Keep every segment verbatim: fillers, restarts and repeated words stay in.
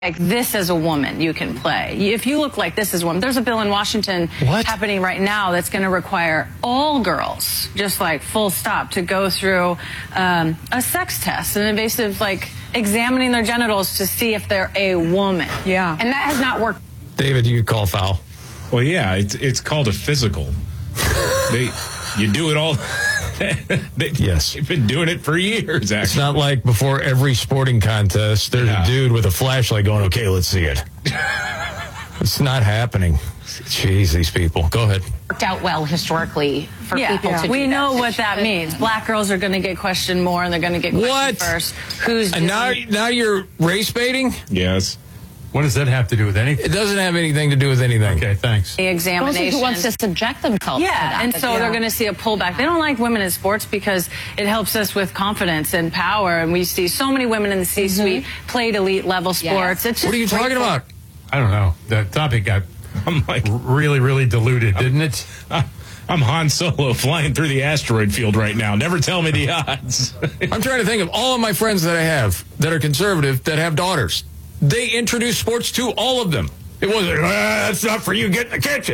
like this as a woman you can play. If you look like this as a woman, there's a bill in Washington what? happening right now that's going to require all girls, just like full stop, to go through um, a sex test, an invasive, like examining their genitals to see if they're a woman. Yeah. And that has not worked. David, you call foul. Well, yeah, it's, it's called a physical. they, you do it all. they, yes. They've been doing it for years, actually. It's not like before every sporting contest, there's yeah. a dude with a flashlight going, okay, let's see it. It's not happening. Jeez, these people. Go ahead. Worked out well historically for yeah. people yeah. to we do know that. what that means. Black girls are going to get questioned more, and they're going to get questioned what? first. Who's and now, now you're race baiting? Yes. What does that have to do with anything? It doesn't have anything to do with anything. Okay, thanks. The examination. Who wants to subject themselves yeah, to that? and so yeah. they're going to see a pullback. They don't like women in sports because it helps us with confidence and power, and we see so many women in the C-suite mm-hmm. played elite level sports. Yes. It's just what are you talking for- about? I don't know. The topic got I'm like really, really diluted, didn't it? I'm Han Solo flying through the asteroid field right now. Never tell me the odds. I'm trying to think of all of my friends that I have that are conservative that have daughters. They introduce sports to all of them. It wasn't, ah, that's not for you, get in the kitchen.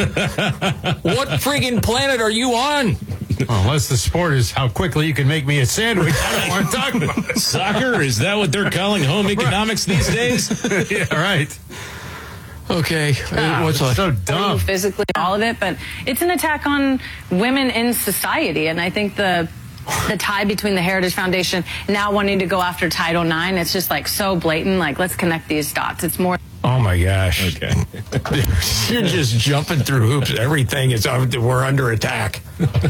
What friggin' planet are you on? Well, unless the sport is how quickly you can make me a sandwich, I don't want to talk about it. Soccer? Is that what they're calling home economics these days? Yeah, right. Okay, ah, what's so on? dumb? Physically, all of it, but it's an attack on women in society, and I think the the tie between the Heritage Foundation now wanting to go after Title nine, it's just like so blatant. Like, let's connect these dots. It's more. Oh my gosh! Okay, you're just jumping through hoops. Everything is we're under attack.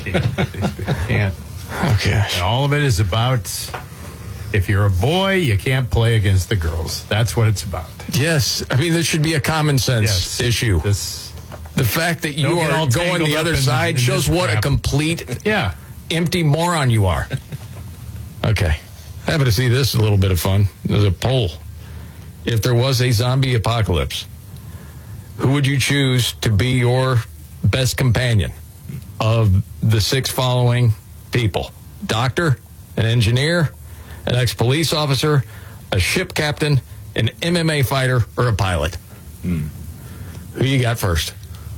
Yeah. Okay. And all of it is about if you're a boy, you can't play against the girls. That's what it's about. Yes, I mean this should be a common sense yes. issue. This, the fact that you Don't get all are going tangled the up other in- side in shows this what a crap. complete, yeah. empty moron you are. Okay, happy to see this. A little bit of fun. There's a poll. If there was a zombie apocalypse, who would you choose to be your best companion of the six following people? Doctor, an engineer, an ex-police officer, a ship captain, an M M A fighter, or a pilot? Hmm. Who you got first?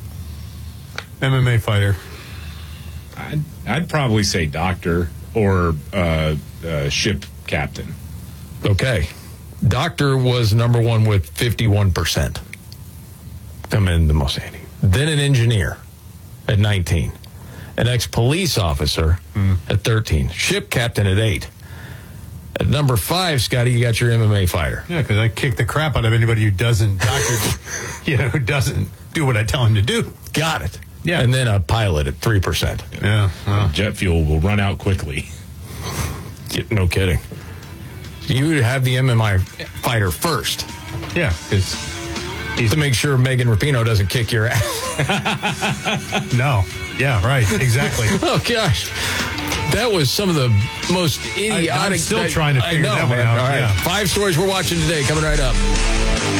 M M A fighter. I'd, I'd probably say doctor or uh, uh, ship captain. Okay. Doctor was number one with fifty-one percent. Coming in the most handy. Then an engineer at nineteen. An ex-police officer mm. at thirteen. Ship captain at eight. At number five, Scotty, you got your M M A fighter. Yeah, because I kick the crap out of anybody who doesn't, doctor, you know, who doesn't do what I tell him to do. Got it. Yeah. And then a pilot at three percent. Yeah. Well. Jet fuel will run out quickly. No kidding. You would have the M M A fighter first. Yeah, because to make sure Megan Rapinoe doesn't kick your ass. No. Yeah, right. Exactly. Oh, gosh. That was some of the most idiotic... I, I'm still trying to figure I know, that one man. out. All right. Yeah. Five stories we're watching today coming right up.